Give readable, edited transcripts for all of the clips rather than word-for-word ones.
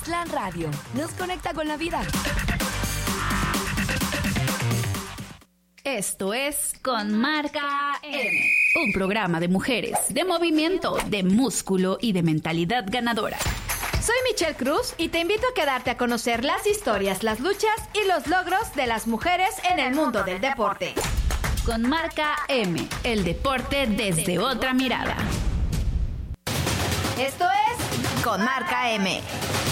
Aztlán Radio nos conecta con la vida. Esto es Con Marca M, un programa de mujeres, de movimiento, de músculo y de mentalidad ganadora. Soy Michelle Cruz y te invito a quedarte a conocer las historias, las luchas y los logros de las mujeres en el mundo del deporte. Con Marca M, el deporte desde otra mirada. Esto es Con Marca M.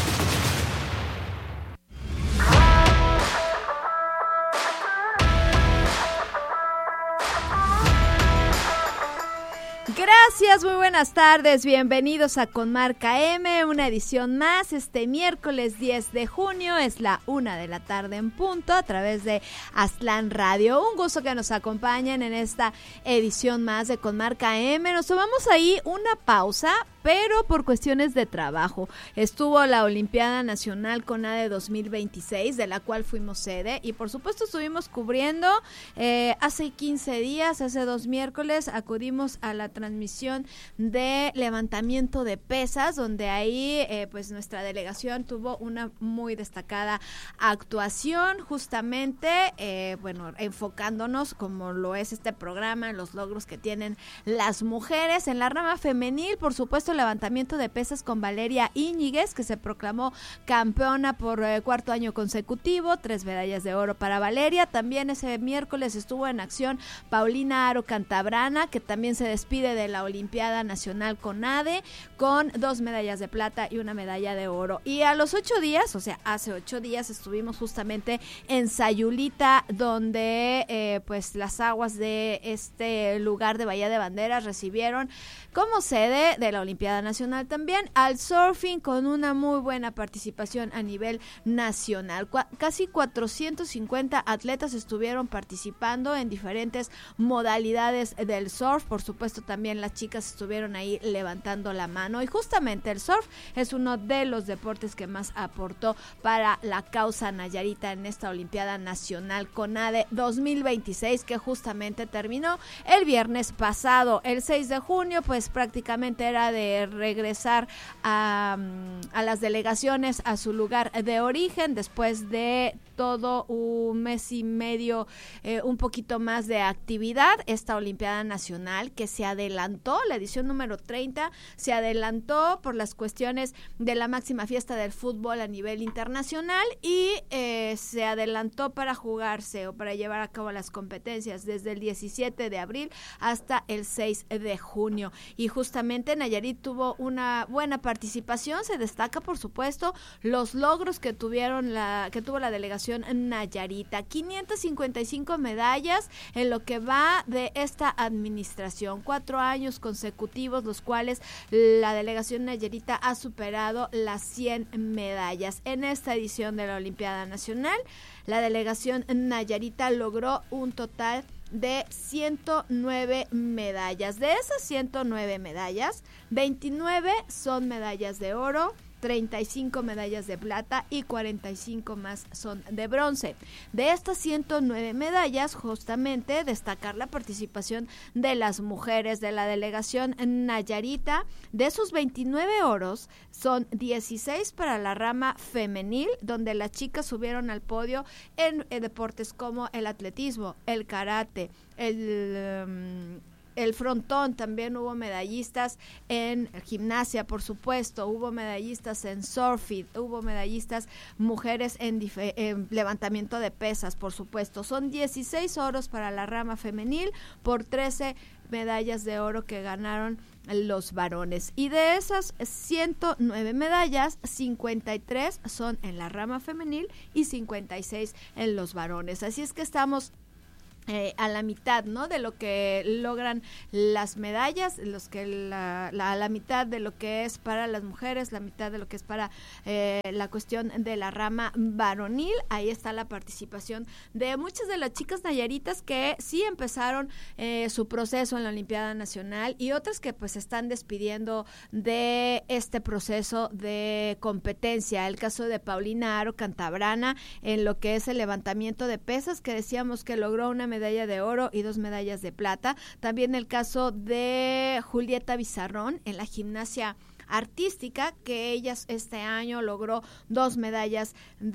Gracias, muy buenas tardes, bienvenidos a Con Marca M, una edición más este miércoles 10 de junio, es la 1 de la tarde en punto a través de Aztlán Radio. Un gusto que nos acompañen en esta edición más de Con Marca M. Nos tomamos ahí una pausa, pero por cuestiones de trabajo. Estuvo la Olimpiada Nacional CONADE 2026, de la cual fuimos sede, y por supuesto estuvimos cubriendo hace 15 días, hace 2 miércoles, acudimos a la transmisión de levantamiento de pesas, donde ahí pues nuestra delegación tuvo una muy destacada actuación, justamente enfocándonos, como lo es este programa, en los logros que tienen las mujeres en la rama femenil. Por supuesto, levantamiento de pesas con Valeria Íñiguez, que se proclamó campeona por 4º año consecutivo, 3 medallas de oro para Valeria. También ese miércoles estuvo en acción Paulina Aro Cantabrana, que también se despide de la Olimpiada Nacional CONADE con 2 medallas de plata y 1 medalla de oro. Y a los 8 días, o sea, hace 8 días estuvimos justamente en Sayulita, donde pues las aguas de este lugar de Bahía de Banderas recibieron como sede de la Olimpiada Nacional también al surfing, con una muy buena participación a nivel nacional. Casi 450 atletas estuvieron participando en diferentes modalidades del surf. Por supuesto, también las chicas estuvieron ahí levantando la mano, y justamente el surf es uno de los deportes que más aportó para la causa nayarita en esta Olimpiada Nacional CONADE 2026, que justamente terminó el viernes pasado. El 6 de junio pues prácticamente era de regresar a las delegaciones a su lugar de origen, después de todo un mes y medio, un poquito más de actividad. Esta Olimpiada Nacional que se adelantó, la edición número 30, se adelantó por las cuestiones de la máxima fiesta del fútbol a nivel internacional, y se adelantó para jugarse o para llevar a cabo las competencias desde el 17 de abril hasta el 6 de junio. Y justamente Nayarit tuvo una buena participación. Se destaca, por supuesto, los logros que tuvo la delegación nayarita. 555 medallas en lo que va de esta administración, 4 años consecutivos, los cuales la delegación nayarita ha superado las 100 medallas. En esta edición de la Olimpiada Nacional, la delegación nayarita logró un total de 109 medallas. De esas 109 medallas, 29 son medallas de oro, 35 medallas de plata y 45 más son de bronce. De estas 109 medallas, justamente destacar la participación de las mujeres de la delegación nayarita. De esos 29 oros, son 16 para la rama femenil, donde las chicas subieron al podio en deportes como el atletismo, el karate, el frontón. También hubo medallistas en gimnasia, por supuesto, hubo medallistas en surfing, hubo medallistas mujeres en levantamiento de pesas, por supuesto. Son 16 oros para la rama femenil por 13 medallas de oro que ganaron los varones. Y de esas 109 medallas, 53 son en la rama femenil y 56 en los varones. Así es que estamos a la mitad, ¿no?, de lo que logran las medallas, la mitad de lo que es para las mujeres, la mitad de lo que es para la cuestión de la rama varonil. Ahí está la participación de muchas de las chicas nayaritas que sí empezaron su proceso en la Olimpiada Nacional, y otras que pues están despidiendo de este proceso de competencia. El caso de Paulina Aro Cantabrana en lo que es el levantamiento de pesas, que decíamos que logró una medalla de oro y 2 medallas de plata. También el caso de Julieta Bizarrón en la gimnasia artística, que ella este año logró 2 medallas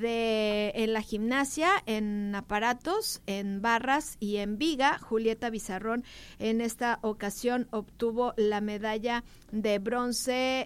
en la gimnasia, en aparatos, en barras y en viga. Julieta Bizarrón en esta ocasión obtuvo la medalla de bronce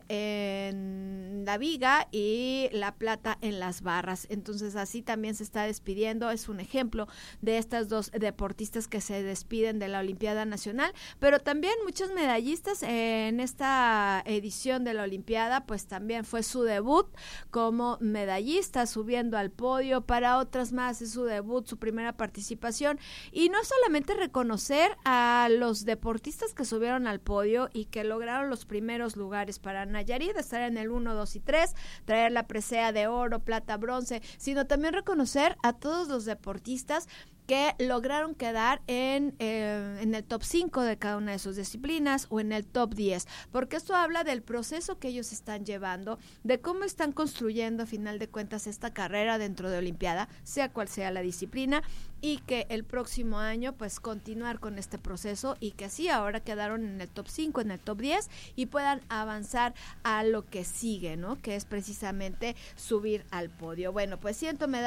en la viga y la plata en las barras. Entonces así también se está despidiendo, es un ejemplo de estas 2 deportistas que se despiden de la Olimpiada Nacional, pero también muchos medallistas en esta edición de la Olimpiada, pues también fue su debut como medallista, subiendo al podio. Para otras más es su debut, su primera participación, y no solamente reconocer a los deportistas que subieron al podio y que lograron los primeros lugares. Para Nayarit estar en el 1, 2 y 3, traer la presea de oro, plata, bronce, sino también reconocer a todos los deportistas que lograron quedar en el top 5 de cada una de sus disciplinas o en el top 10, porque esto habla del proceso que ellos están llevando, de cómo están construyendo a final de cuentas esta carrera dentro de Olimpiada, sea cual sea la disciplina, y que el próximo año pues continuar con este proceso y que así ahora quedaron en el top 5, en el top 10 y puedan avanzar a lo que sigue, ¿no? Que es precisamente subir al podio. Bueno, pues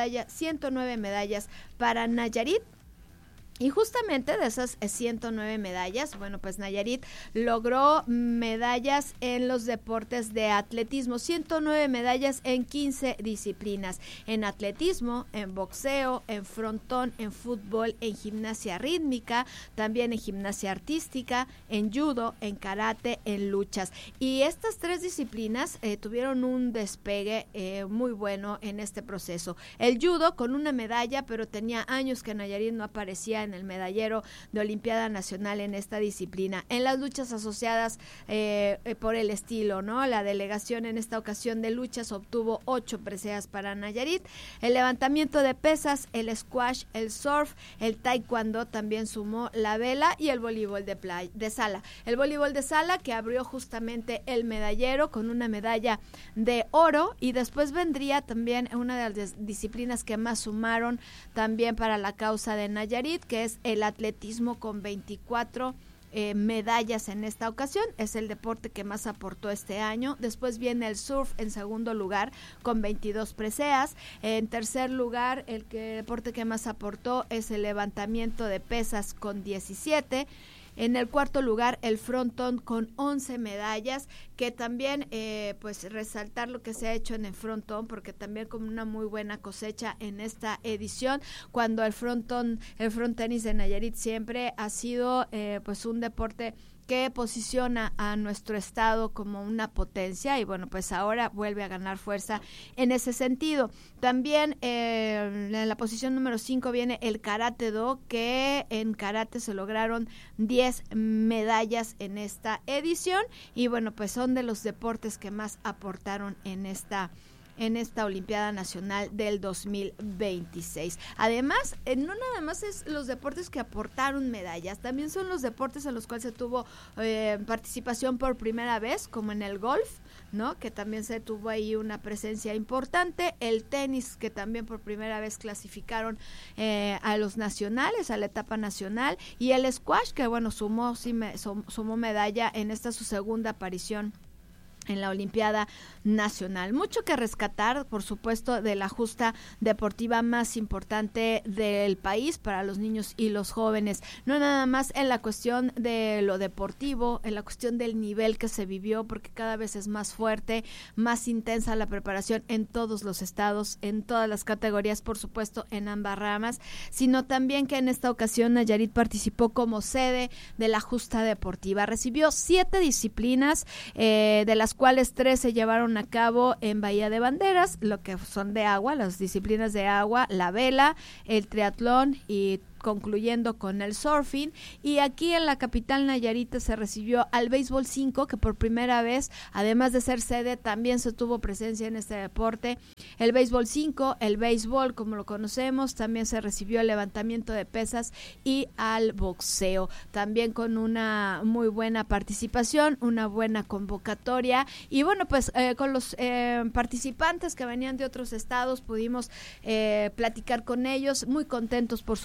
109 medallas para Nayarit. Y justamente de esas 109 medallas, bueno, pues Nayarit logró medallas en los deportes de atletismo, 109 medallas en 15 disciplinas, en atletismo, en boxeo, en frontón, en fútbol, en gimnasia rítmica, también en gimnasia artística, en judo, en karate, en luchas. Y estas 3 disciplinas tuvieron un despegue muy bueno en este proceso. El judo con una medalla, pero tenía años que Nayarit no aparecía en el medallero de Olimpiada Nacional en esta disciplina. En las luchas asociadas por el estilo, ¿no? La delegación en esta ocasión de luchas obtuvo 8 preseas para Nayarit. El levantamiento de pesas, el squash, el surf, el taekwondo también sumó la vela y el voleibol de sala. El voleibol de sala que abrió justamente el medallero con una medalla de oro, y después vendría también una de las disciplinas que más sumaron también para la causa de Nayarit, que es el atletismo con 24 medallas en esta ocasión. Es el deporte que más aportó este año. Después viene el surf en segundo lugar con 22 preseas. En tercer lugar, el deporte que más aportó es el levantamiento de pesas con 17. En el cuarto lugar, el frontón con 11 medallas, que también pues resaltar lo que se ha hecho en el frontón, porque también con una muy buena cosecha en esta edición, cuando el frontenis de Nayarit siempre ha sido pues un deporte que posiciona a nuestro estado como una potencia, y bueno, pues ahora vuelve a ganar fuerza en ese sentido. También en la posición número 5 viene el karate-do, que en karate se lograron 10 medallas en esta edición, y bueno, pues son de los deportes que más aportaron en esta Olimpiada Nacional del 2026. Además, no nada más es los deportes que aportaron medallas, también son los deportes en los cuales se tuvo participación por primera vez, como en el golf, ¿no? Que también se tuvo ahí una presencia importante, el tenis, que también por primera vez clasificaron a los nacionales, a la etapa nacional, y el squash, que bueno, sumó medalla en esta su segunda aparición en la Olimpiada Nacional. Mucho que rescatar, por supuesto, de la justa deportiva más importante del país para los niños y los jóvenes. No nada más en la cuestión de lo deportivo, en la cuestión del nivel que se vivió, porque cada vez es más fuerte, más intensa la preparación en todos los estados, en todas las categorías, por supuesto, en ambas ramas, sino también que en esta ocasión Nayarit participó como sede de la justa deportiva. Recibió 7 disciplinas, de las cuales 3 se llevaron a cabo en Bahía de Banderas, lo que son de agua, las disciplinas de agua, la vela, el triatlón y concluyendo con el surfing. Y aquí en la capital Nayarita se recibió al béisbol 5, que por primera vez, además de ser sede, también se tuvo presencia en este deporte. El béisbol 5, el béisbol como lo conocemos, también se recibió el levantamiento de pesas y al boxeo, también con una muy buena participación, una buena convocatoria. Y bueno, pues con los participantes que venían de otros estados pudimos platicar con ellos, muy contentos por supuesto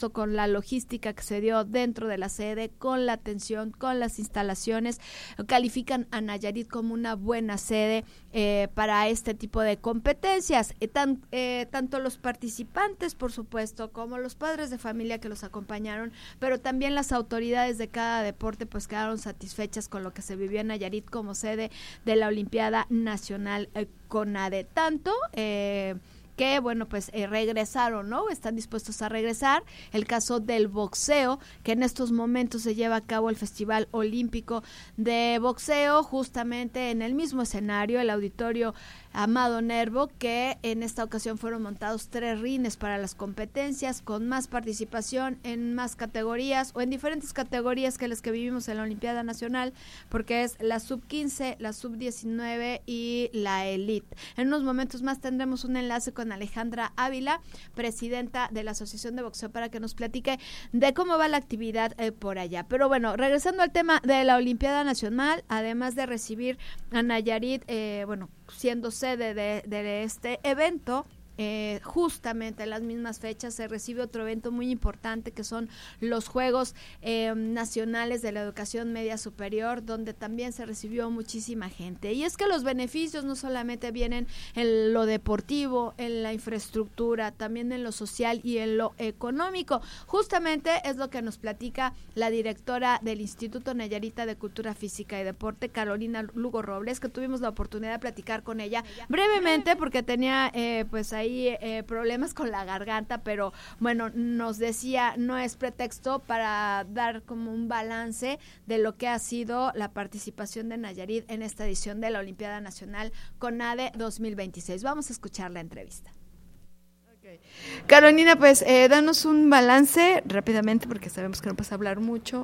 tanto con la logística que se dio dentro de la sede, con la atención, con las instalaciones. Califican a Nayarit como una buena sede para este tipo de competencias. Tanto los participantes, por supuesto, como los padres de familia que los acompañaron, pero también las autoridades de cada deporte pues quedaron satisfechas con lo que se vivió en Nayarit como sede de la Olimpiada Nacional CONADE. Tanto que, bueno, pues regresaron, ¿no? Están dispuestos a regresar. El caso del boxeo, que en estos momentos se lleva a cabo el Festival Olímpico de Boxeo, justamente en el mismo escenario, el Auditorio Amado Nervo, que en esta ocasión fueron montados 3 rines para las competencias, con más participación en más categorías, o en diferentes categorías que las que vivimos en la Olimpiada Nacional, porque es la sub-15, la sub-19 y la elite. En unos momentos más tendremos un enlace con Alejandra Ávila, presidenta de la Asociación de Boxeo, para que nos platique de cómo va la actividad por allá. Pero bueno, regresando al tema de la Olimpiada Nacional, además de recibir a Nayarit, siendo sede de este evento, justamente en las mismas fechas se recibe otro evento muy importante, que son los Juegos Nacionales de la Educación Media Superior, donde también se recibió muchísima gente. Y es que los beneficios no solamente vienen en lo deportivo, en la infraestructura, también en lo social y en lo económico. Justamente es lo que nos platica la directora del Instituto Nayarita de Cultura Física y Deporte, Carolina Lugo Robles, que tuvimos la oportunidad de platicar con ella brevemente porque tenía pues ahí problemas con la garganta, pero bueno, nos decía, no es pretexto para dar como un balance de lo que ha sido la participación de Nayarit en esta edición de la Olimpiada Nacional CONADE 2026. Vamos a escuchar la entrevista. Carolina, pues danos un balance rápidamente, porque sabemos que no puedes hablar mucho,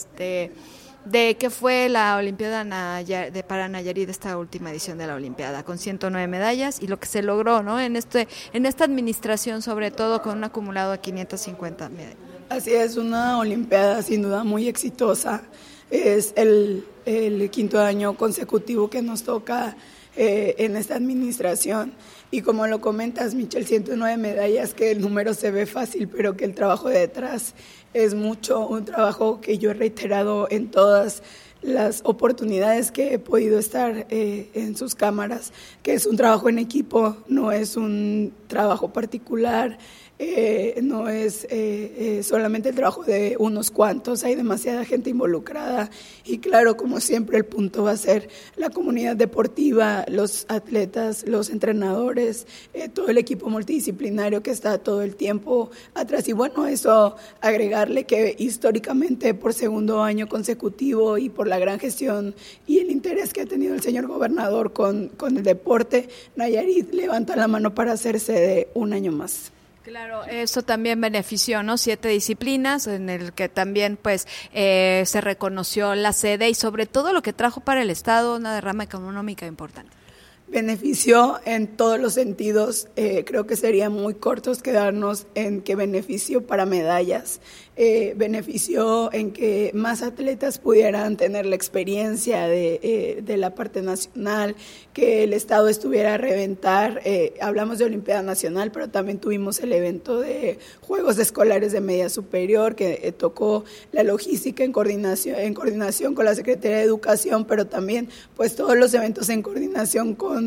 de qué fue la Olimpiada para Nayarit, esta última edición de la Olimpiada, con 109 medallas, y lo que se logró, ¿no? En esta administración, sobre todo con un acumulado de 550 medallas. Así es, una Olimpiada sin duda muy exitosa. Es el 5º año consecutivo que nos toca en esta administración. Y como lo comentas, Michelle, 109 medallas, que el número se ve fácil, pero que el trabajo de detrás es mucho, un trabajo que yo he reiterado en todas las oportunidades que he podido estar en sus cámaras, que es un trabajo en equipo, no es un trabajo particular, no es solamente el trabajo de unos cuantos, hay demasiada gente involucrada y claro, como siempre, el punto va a ser la comunidad deportiva, los atletas, los entrenadores, todo el equipo multidisciplinario que está todo el tiempo atrás. Y bueno, eso agregarle que históricamente por 2º año consecutivo y por la gran gestión y el interés que ha tenido el señor gobernador con el deporte, Nayarit levanta la mano para hacerse de un año más. Claro, eso también benefició, ¿no? 7 disciplinas, en el que también pues se reconoció la sede y sobre todo lo que trajo para el Estado una derrama económica importante. Benefició en todos los sentidos, creo que sería muy cortos quedarnos en que benefició para medallas, benefició en que más atletas pudieran tener la experiencia de la parte nacional, que el Estado estuviera a reventar, hablamos de Olimpiada Nacional, pero también tuvimos el evento de Juegos Escolares de Media Superior, que tocó la logística en coordinación con la Secretaría de Educación, pero también pues todos los eventos en coordinación con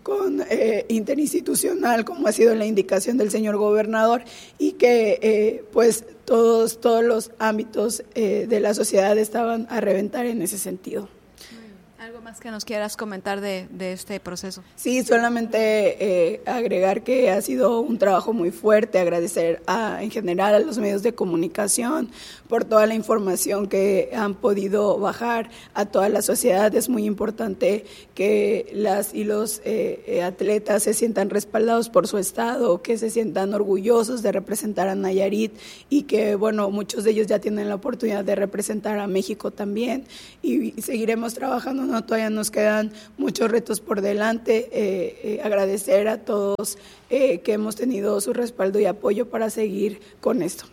interinstitucional, como ha sido la indicación del señor gobernador, y que pues todos los ámbitos de la sociedad estaban a reventar en ese sentido. ¿Algo más que nos quieras comentar de este proceso? Sí, solamente agregar que ha sido un trabajo muy fuerte, agradecer en general a los medios de comunicación por toda la información que han podido bajar a toda la sociedad. Es muy importante que las y los atletas se sientan respaldados por su estado, que se sientan orgullosos de representar a Nayarit y que, bueno, muchos de ellos ya tienen la oportunidad de representar a México también y seguiremos trabajando, ¿no? Todavía nos quedan muchos retos por delante, agradecer a todos que hemos tenido su respaldo y apoyo para seguir con esto.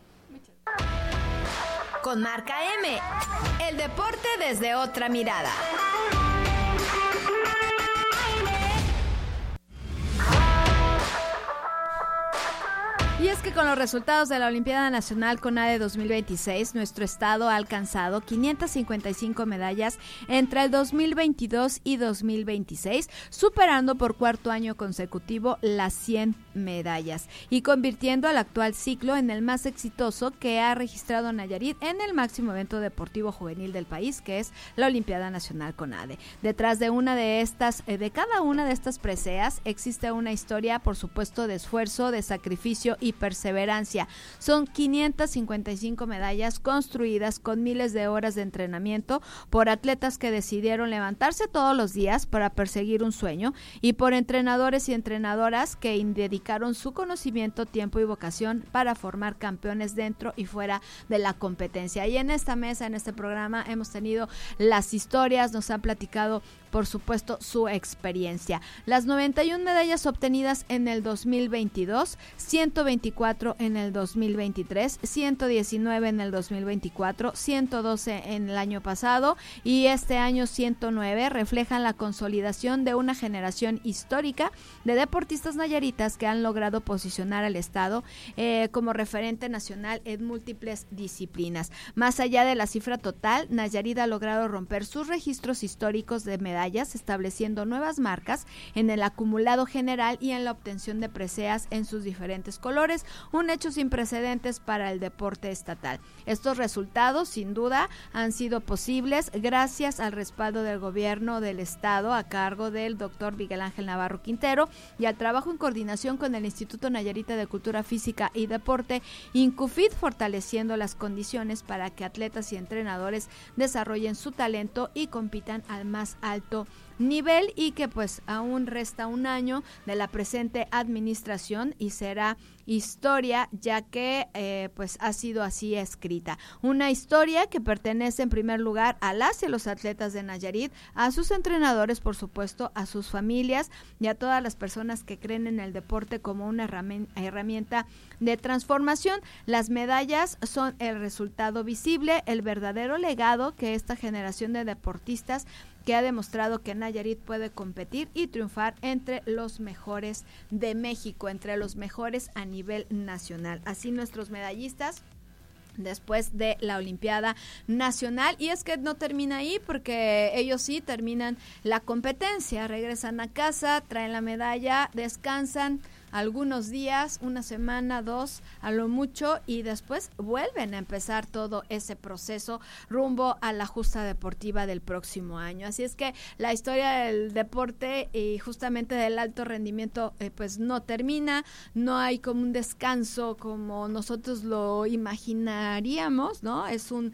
Con Marca M, el deporte desde otra mirada. Y es que con los resultados de la Olimpiada Nacional CONADE 2026, nuestro estado ha alcanzado 555 medallas entre el 2022 y 2026, superando por cuarto año consecutivo las 100 medallas y convirtiendo al actual ciclo en el más exitoso que ha registrado Nayarit en el máximo evento deportivo juvenil del país, que es la Olimpiada Nacional CONADE. Detrás de cada una de estas preseas existe una historia, por supuesto, de esfuerzo, de sacrificio y perseverancia. Son 555 medallas construidas con miles de horas de entrenamiento por atletas que decidieron levantarse todos los días para perseguir un sueño y por entrenadores y entrenadoras que dedicaron su conocimiento, tiempo y vocación para formar campeones dentro y fuera de la competencia. Y en esta mesa, en este programa, hemos tenido las historias, nos han platicado, por supuesto, su experiencia. Las 91 medallas obtenidas en el 2022, 124 en el 2023, 119 en el 2024, 112 en el año pasado y este año 109 reflejan la consolidación de una generación histórica de deportistas nayaritas que han logrado posicionar al estado como referente nacional en múltiples disciplinas. Más allá de la cifra total, Nayarit ha logrado romper sus registros históricos de medallas, estableciendo nuevas marcas en el acumulado general y en la obtención de preseas en sus diferentes colores, un hecho sin precedentes para el deporte estatal. Estos resultados, sin duda, han sido posibles gracias al respaldo del gobierno del estado a cargo del doctor Miguel Ángel Navarro Quintero y al trabajo en coordinación con el Instituto Nayarita de Cultura Física y Deporte, INCUFID, fortaleciendo las condiciones para que atletas y entrenadores desarrollen su talento y compitan al más alto nivel, y que pues aún resta un año de la presente administración y será historia, ya que pues ha sido así escrita. Una historia que pertenece en primer lugar a las y los atletas de Nayarit, a sus entrenadores, por supuesto, a sus familias y a todas las personas que creen en el deporte como una herramienta de transformación. Las medallas son el resultado visible, el verdadero legado que esta generación de deportistas que ha demostrado que Nayarit puede competir y triunfar entre los mejores de México, entre los mejores a nivel nacional. Así nuestros medallistas después de la Olimpiada Nacional, y es que no termina ahí porque ellos sí terminan la competencia, regresan a casa, traen la medalla, descansan algunos días, una semana, dos, a lo mucho, y después vuelven a empezar todo ese proceso rumbo a la justa deportiva del próximo año. Así es que la historia del deporte y justamente del alto rendimiento pues no termina, no hay como un descanso como nosotros lo imaginaríamos, ¿no? Es un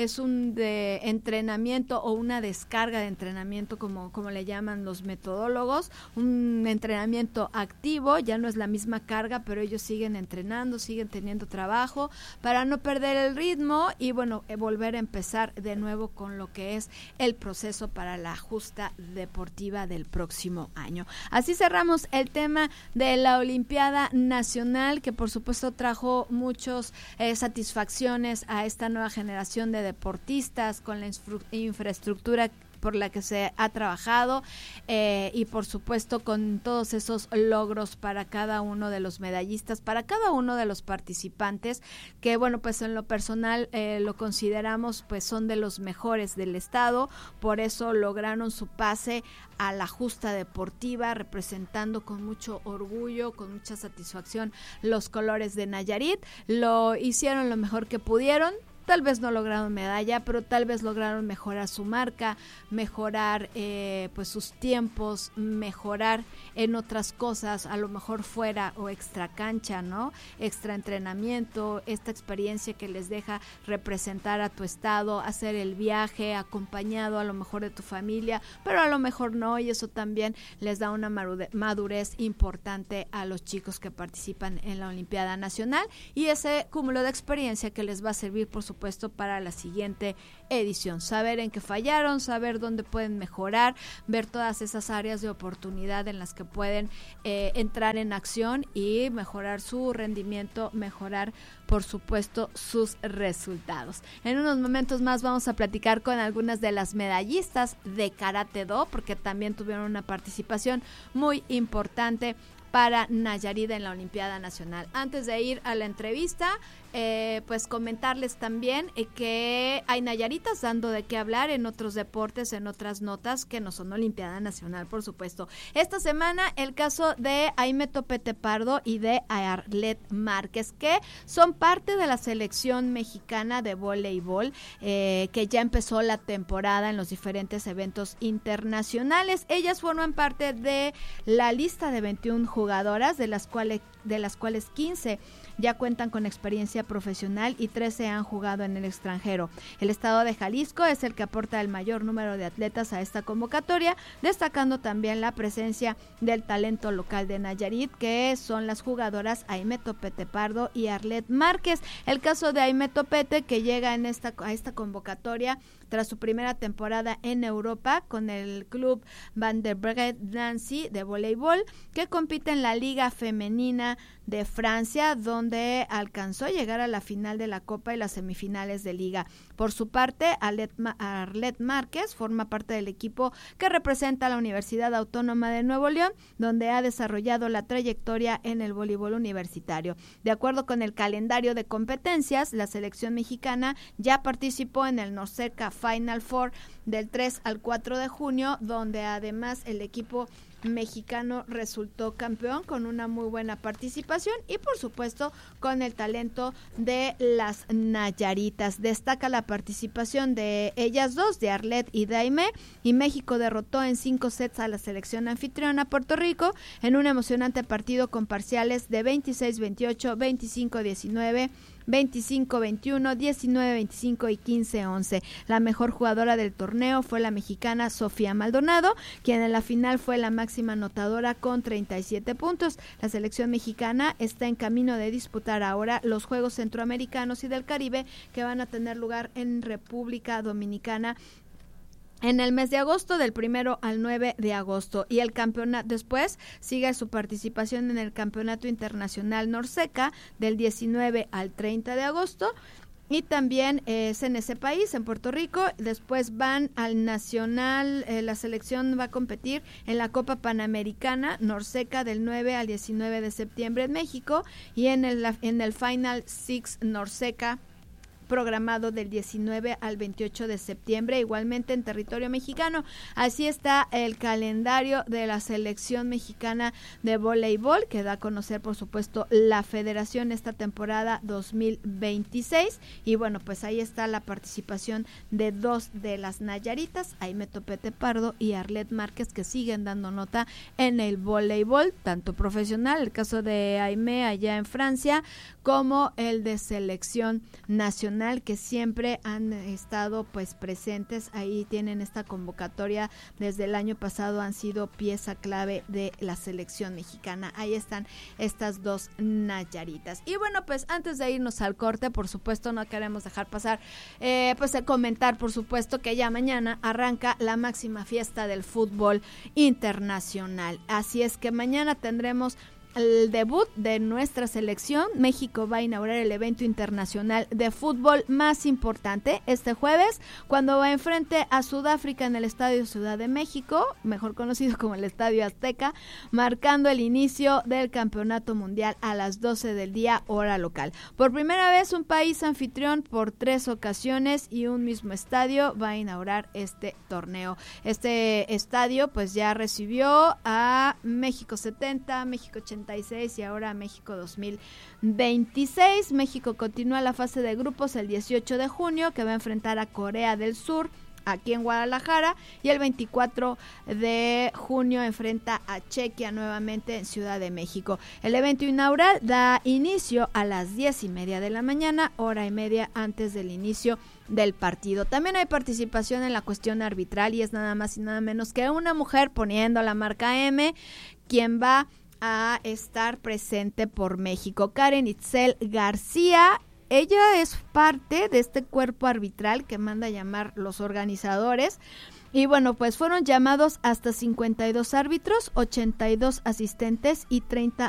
de entrenamiento o una descarga de entrenamiento como le llaman los metodólogos, un entrenamiento activo, ya no es la misma carga, pero ellos siguen entrenando, siguen teniendo trabajo para no perder el ritmo y bueno, volver a empezar de nuevo con lo que es el proceso para la justa deportiva del próximo año. Así cerramos el tema de la Olimpiada Nacional, que por supuesto trajo muchas satisfacciones a esta nueva generación de deportistas con la infraestructura por la que se ha trabajado y por supuesto con todos esos logros para cada uno de los medallistas, para cada uno de los participantes, que bueno, pues en lo personal lo consideramos pues son de los mejores del estado, por eso lograron su pase a la justa deportiva, representando con mucho orgullo, con mucha satisfacción los colores de Nayarit. Lo hicieron lo mejor que pudieron. Tal vez no lograron medalla, pero tal vez lograron mejorar su marca, mejorar pues sus tiempos, mejorar en otras cosas, a lo mejor fuera o extra cancha, ¿no? Extra entrenamiento, esta experiencia que les deja representar a tu estado, hacer el viaje acompañado a lo mejor de tu familia, pero a lo mejor no, y eso también les da una madurez importante a los chicos que participan en la Olimpiada Nacional y ese cúmulo de experiencia que les va a servir, por supuesto, para la siguiente edición. Saber en qué fallaron, saber dónde pueden mejorar, ver todas esas áreas de oportunidad en las que pueden entrar en acción y mejorar su rendimiento, mejorar, por supuesto, sus resultados. En unos momentos más vamos a platicar con algunas de las medallistas de Karate Do, porque también tuvieron una participación muy importante para Nayarit en la Olimpiada Nacional. Antes de ir a la entrevista, pues comentarles también que hay nayaritas dando de qué hablar en otros deportes, en otras notas que no son Olimpiada Nacional, por supuesto. Esta semana el caso de Aimee Topete Pardo y de Arlet Márquez, que son parte de la selección mexicana de voleibol, que ya empezó la temporada en los diferentes eventos internacionales. Ellas forman parte de la lista de 21 jugadoras, de las cuales 15 ya cuentan con experiencia profesional y 13 han jugado en el extranjero. El estado de Jalisco es el que aporta el mayor número de atletas a esta convocatoria, destacando también la presencia del talento local de Nayarit, que son las jugadoras Aimee Topete Pardo y Arlet Márquez. El caso de Aimee Topete, que llega a esta convocatoria tras su primera temporada en Europa con el club Van der Breggen Nancy de voleibol, que compite en la Liga Femenina de Francia, donde alcanzó a llegar a la final de la Copa y las semifinales de Liga. Por su parte, Arlet Márquez forma parte del equipo que representa a la Universidad Autónoma de Nuevo León, donde ha desarrollado la trayectoria en el voleibol universitario. De acuerdo con el calendario de competencias, la selección mexicana ya participó en el Norseca Final Four del 3 al 4 de junio, donde además el equipo mexicano resultó campeón con una muy buena participación y por supuesto con el talento de las nayaritas. Destaca la participación de ellas dos, de Arlet y de Aimee, y México derrotó en 5 sets a la selección anfitriona Puerto Rico en un emocionante partido con parciales de 26-28, 25-19, 25-21, 19-25 y 15-11. La mejor jugadora del torneo fue la mexicana Sofía Maldonado, quien en la final fue la máxima anotadora con 37 puntos. La selección mexicana está en camino de disputar ahora los Juegos Centroamericanos y del Caribe, que van a tener lugar en República Dominicana en el mes de agosto, del 1 al 9 de agosto. Y el campeonato después sigue su participación en el Campeonato Internacional Norseca del 19 al 30 de agosto. Y también es en ese país, en Puerto Rico. Después van al Nacional, la selección va a competir en la Copa Panamericana Norseca del 9 al 19 de septiembre en México. Y en el Final Six Norseca programado del 19 al 28 de septiembre, igualmente en territorio mexicano. Así está el calendario de la selección mexicana de voleibol, que da a conocer, por supuesto, la federación esta temporada 2026. Y bueno, pues ahí está la participación de 2 de las nayaritas, Aimee Topete Pardo y Arlet Márquez, que siguen dando nota en el voleibol, tanto profesional, el caso de Aimee allá en Francia, como el de selección nacional, que siempre han estado pues presentes. Ahí tienen esta convocatoria desde el año pasado, han sido pieza clave de la selección mexicana. Ahí están estas 2 nayaritas. Y bueno, pues antes de irnos al corte, por supuesto no queremos dejar pasar pues el comentar, por supuesto, que ya mañana arranca la máxima fiesta del fútbol internacional. Así es que mañana tendremos el debut de nuestra selección. México va a inaugurar el evento internacional de fútbol más importante este jueves, cuando va enfrente a Sudáfrica en el Estadio Ciudad de México, mejor conocido como el Estadio Azteca, marcando el inicio del Campeonato Mundial a las 12 del día, hora local. Por primera vez, un país anfitrión por 3 ocasiones y un mismo estadio va a inaugurar este torneo. Este estadio pues ya recibió a México 70, México 86 y ahora México 2026. México continúa la fase de grupos el 18 de junio, que va a enfrentar a Corea del Sur aquí en Guadalajara, y el 24 de junio enfrenta a Chequia nuevamente en Ciudad de México. El evento inaugural da inicio a las 10:30 de la mañana, hora y media antes del inicio del partido. También hay participación en la cuestión arbitral, y es nada más y nada menos que una mujer poniendo la marca M, quien va a estar presente por México. Karen Itzel García, ella es parte de este cuerpo arbitral que manda a llamar los organizadores. Y bueno, pues fueron llamados hasta 52 árbitros, 82 asistentes y 30